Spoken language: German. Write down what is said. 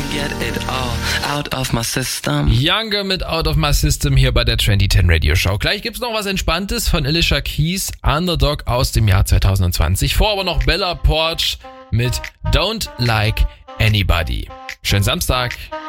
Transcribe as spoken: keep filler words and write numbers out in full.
get it all out of my system. Younger mit Out of My System hier bei der zwanzig zehn Radio Show. Gleich gibt's noch was Entspanntes von Alicia Keys, Underdog aus dem Jahr zwanzig zwanzig. Vor aber noch Bella Poarch mit Don't Like Anybody. Schönen Samstag.